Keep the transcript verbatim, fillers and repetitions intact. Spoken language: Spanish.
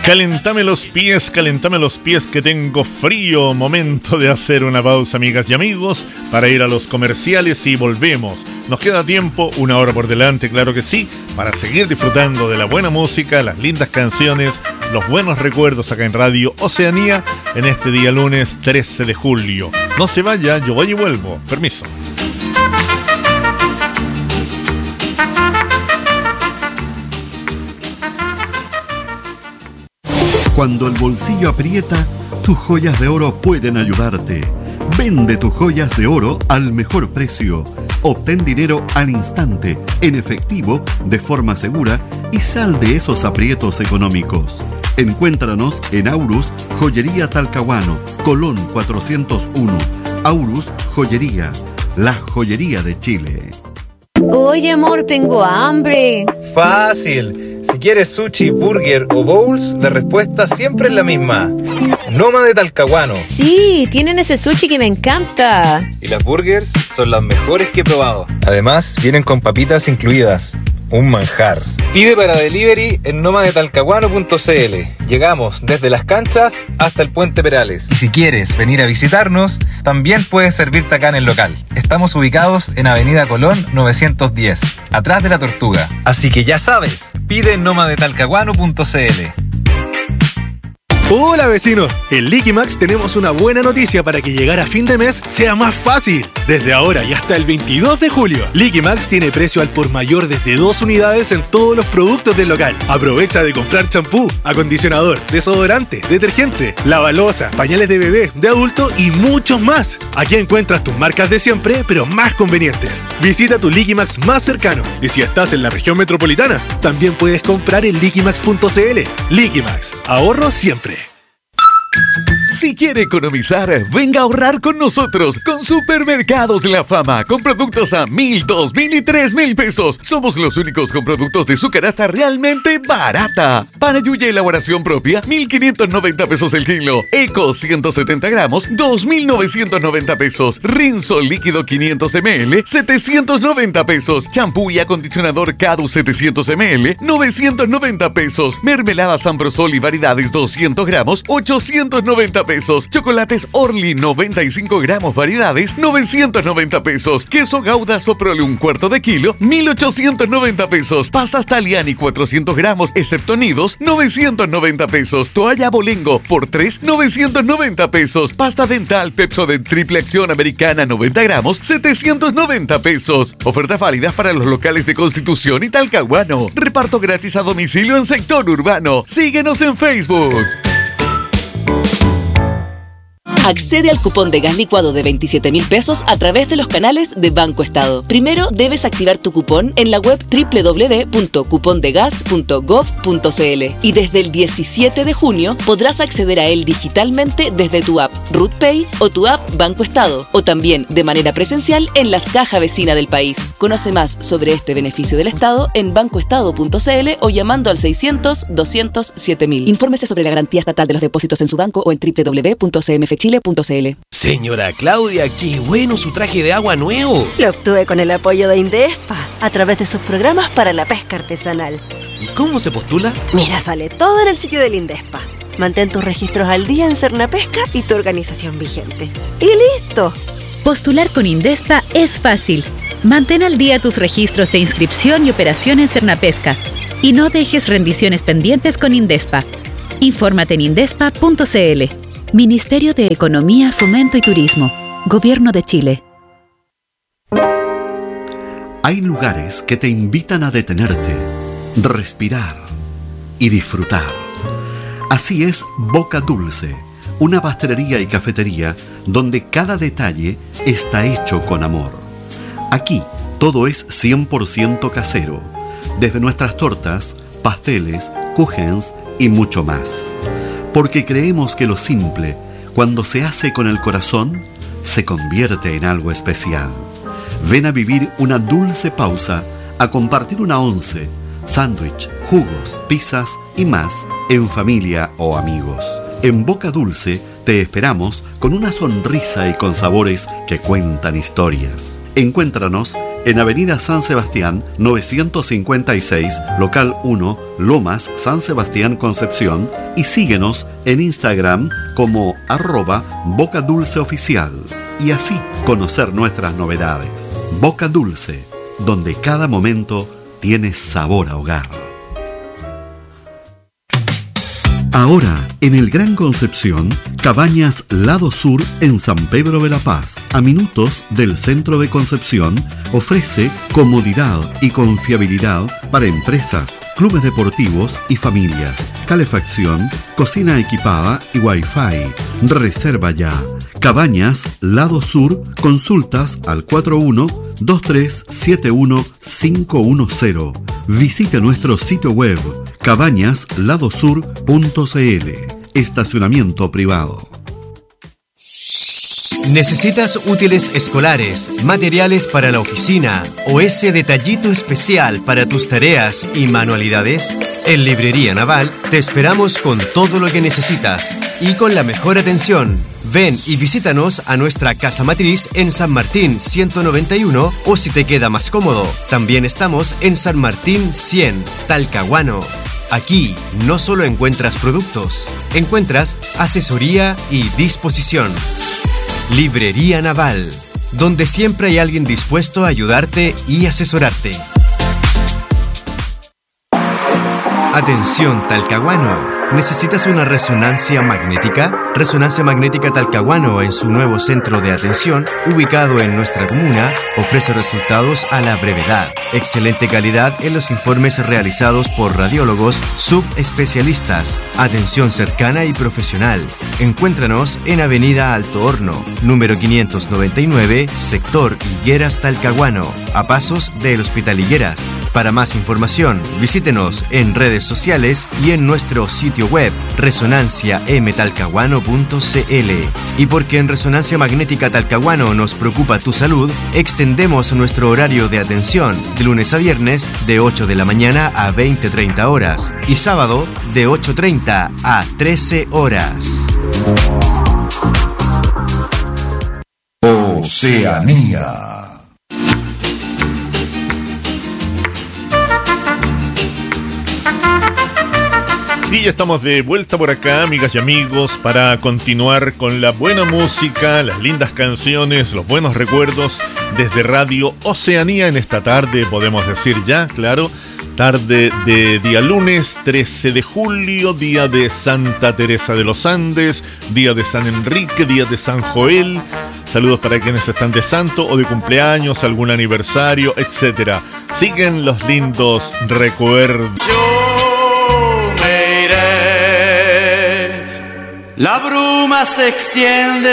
Calentame los pies, calentame los pies que tengo frío. Momento de hacer una pausa, amigas y amigos, para ir a los comerciales y volvemos. Nos queda tiempo, una hora por delante, claro que sí, para seguir disfrutando de la buena música, las lindas canciones, los buenos recuerdos acá en Radio Oceanía en este día lunes trece de julio. No se vaya, yo voy y vuelvo. Permiso. Cuando el bolsillo aprieta, tus joyas de oro pueden ayudarte. Vende tus joyas de oro al mejor precio. Obtén dinero al instante, en efectivo, de forma segura y sal de esos aprietos económicos. Encuéntranos en Aurus Joyería Talcahuano, Colón cuatrocientos uno. Aurus Joyería, la joyería de Chile. Oye, amor, tengo hambre. Fácil. Si quieres sushi, burger o bowls, la respuesta siempre es la misma. Nómade Talcahuano. Sí, tienen ese sushi que me encanta. Y las burgers son las mejores que he probado. Además, vienen con papitas incluidas. Un manjar. Pide para delivery en nómade talcahuano punto c l. Llegamos desde las canchas hasta el Puente Perales. Y si quieres venir a visitarnos, también puedes servirte acá en el local. Estamos ubicados en Avenida Colón novecientos diez, atrás de la Tortuga. Así que ya sabes, pide en nómade talcahuano punto c l. Hola vecinos, en Liquimax tenemos una buena noticia para que llegar a fin de mes sea más fácil. Desde ahora y hasta el veintidós de julio, Liquimax tiene precio al por mayor desde dos unidades en todos los productos del local. Aprovecha de comprar champú, acondicionador, desodorante, detergente, lavaloza, pañales de bebé, de adulto y muchos más. Aquí encuentras tus marcas de siempre, pero más convenientes. Visita tu Liquimax más cercano y si estás en la región metropolitana, también puedes comprar en liquimax punto c l. Liquimax, ahorro siempre. Si quiere economizar, venga a ahorrar con nosotros, con Supermercados La Fama, con productos a mil, dos mil y tres mil pesos. Somos los únicos con productos de su canasta realmente barata. Para yuya elaboración propia, mil quinientos noventa pesos el kilo. Eco ciento setenta gramos, dos mil novecientos noventa pesos. Rinso líquido quinientos mililitros, setecientos noventa pesos. Champú y acondicionador Cadu setecientos mililitros, novecientos noventa pesos. Mermelada Sambrosol y variedades doscientos gramos, ochocientos noventa pesos. Chocolates Orly noventa y cinco gramos variedades, novecientos noventa pesos. Queso Gouda Soprole un cuarto de kilo, mil ochocientos noventa pesos. Pastas Taliani cuatrocientos gramos excepto nidos, novecientos noventa pesos. Toalla Bolengo por tres, novecientos noventa pesos. Pasta dental Pepsodent triple acción americana noventa gramos, setecientos noventa pesos. Ofertas válidas para los locales de Constitución y Talcahuano. Reparto gratis a domicilio en sector urbano. Síguenos en Facebook. Accede al cupón de gas licuado de veintisiete mil pesos a través de los canales de Banco Estado. Primero debes activar tu cupón en la web doble u doble u doble u punto cupón de gas punto gov punto c l y desde el diecisiete de junio podrás acceder a él digitalmente desde tu app RutPay o tu app Banco Estado o también de manera presencial en las cajas vecinas del país. Conoce más sobre este beneficio del Estado en banco estado punto c l o llamando al seiscientos, doscientos siete mil. Infórmese sobre la garantía estatal de los depósitos en su banco o en doble u doble u doble u punto c m f chile punto c l. Señora Claudia, qué bueno su traje de agua nuevo. Lo obtuve con el apoyo de Indespa a través de sus programas para la pesca artesanal. ¿Y cómo se postula? Mira, sale todo en el sitio del Indespa. Mantén tus registros al día en Cernapesca y tu organización vigente. ¡Y listo! Postular con Indespa es fácil. Mantén al día tus registros de inscripción y operación en Cernapesca. Y no dejes rendiciones pendientes con Indespa. Infórmate en indespa punto c l. Ministerio de Economía, Fomento y Turismo. Gobierno de Chile. Hay lugares que te invitan a detenerte, respirar y disfrutar. Así es Boca Dulce, una pastelería y cafetería donde cada detalle está hecho con amor. Aquí todo es cien por ciento casero, desde nuestras tortas, pasteles, kuchens y mucho más. Porque creemos que lo simple, cuando se hace con el corazón, se convierte en algo especial. Ven a vivir una dulce pausa, a compartir una once, sándwich, jugos, pizzas y más en familia o amigos. En Boca Dulce te esperamos con una sonrisa y con sabores que cuentan historias. Encuéntranos en Avenida San Sebastián novecientos cincuenta y seis, local uno, Lomas, San Sebastián, Concepción, y síguenos en Instagram como arroba Boca Dulce Oficial, y así conocer nuestras novedades. Boca Dulce, donde cada momento tiene sabor a hogar. Ahora, en el Gran Concepción, Cabañas Lado Sur en San Pedro de la Paz, a minutos del centro de Concepción, ofrece comodidad y confiabilidad para empresas, clubes deportivos y familias, calefacción, cocina equipada y wifi. Reserva ya. Cabañas Lado Sur, consultas al cuatro uno dos tres siete uno cinco uno cero. Visite nuestro sitio web cabañas lado sur punto c l. Estacionamiento privado. ¿Necesitas útiles escolares, materiales para la oficina o ese detallito especial para tus tareas y manualidades? En Librería Naval te esperamos con todo lo que necesitas y con la mejor atención. Ven y visítanos a nuestra casa matriz en San Martín ciento noventa y uno, o si te queda más cómodo, también estamos en San Martín cien, Talcahuano. Aquí no solo encuentras productos, encuentras asesoría y disposición. Librería Naval, donde siempre hay alguien dispuesto a ayudarte y asesorarte. Atención Talcahuano. ¿Necesitas una resonancia magnética? Resonancia Magnética Talcahuano, en su nuevo centro de atención, ubicado en nuestra comuna, ofrece resultados a la brevedad. Excelente calidad en los informes realizados por radiólogos subespecialistas. Atención cercana y profesional. Encuéntranos en Avenida Alto Horno, número quinientos noventa y nueve, sector Higueras Talcahuano, a pasos del Hospital Higueras. Para más información, visítenos en redes sociales y en nuestro sitio web resonancia m talcahuano punto c l. Y porque en Resonancia Magnética Talcahuano nos preocupa tu salud, extendemos nuestro horario de atención de lunes a viernes de ocho de la mañana a veinte treinta horas y sábado de ocho treinta a trece horas. Oceanía. Y ya estamos de vuelta por acá, amigas y amigos, para continuar con la buena música, las lindas canciones, los buenos recuerdos desde Radio Oceanía en esta tarde, podemos decir ya, claro, tarde de día lunes trece de julio, día de Santa Teresa de los Andes, día de San Enrique, día de San Joel. Saludos para quienes están de santo o de cumpleaños, algún aniversario, etcétera. Siguen los lindos recuerdos. La bruma se extiende